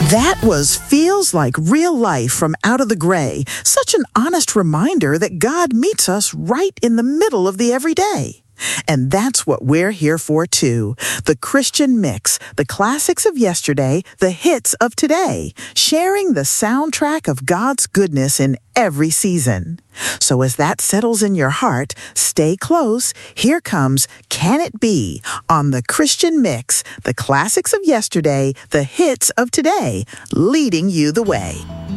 That was Feels Like Real Life from Out of the Gray. Such an honest reminder that God meets us right in the middle of the everyday. And that's what we're here for, too. The Christian Mix, the classics of yesterday, the hits of today, sharing the soundtrack of God's goodness in every season. So as that settles in your heart, stay close. Here comes Can It Be on the Christian Mix, the classics of yesterday, the hits of today, leading you the way.